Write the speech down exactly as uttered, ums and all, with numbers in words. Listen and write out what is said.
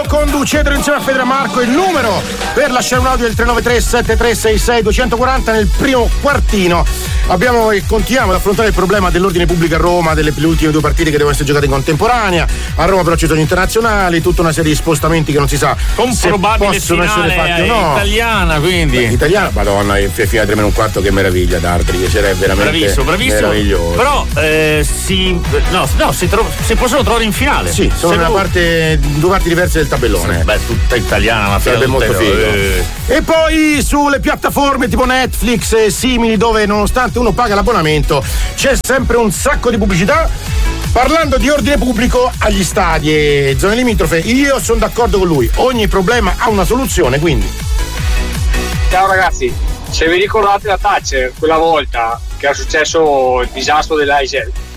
conducetelo insieme a Fedra Marco. Il numero per lasciare un audio è il tre nove tre sette tre sei sei due quattro zero nel primo quartino. Abbiamo e continuiamo ad affrontare il problema dell'ordine pubblico a Roma, delle le ultime due partite che devono essere giocate in contemporanea. A Roma però ci sono gli internazionali, tutta una serie di spostamenti che non si sa con se probabile possono finale essere fatti o no. Italiana, quindi Beh, italiana, madonna, e fino a tre meno un quarto, che meraviglia d'Artri, che sarebbe veramente bravissimo, bravissimo. meraviglioso. Però eh, si no, no si, tro- si possono trovare in finale. Sì, sono una parte, due parti diverse del tabellone. Sì, beh, tutta italiana, ma sarebbe molto figo. Eh. E poi sulle piattaforme tipo Netflix e simili, dove nonostante uno paga l'abbonamento c'è sempre un sacco di pubblicità. Parlando di ordine pubblico agli stadi e zone limitrofe, io sono d'accordo con lui, ogni problema ha una soluzione, quindi. Ciao ragazzi, se vi ricordate la Thatcher quella volta che era successo il disastro dell'Aisel,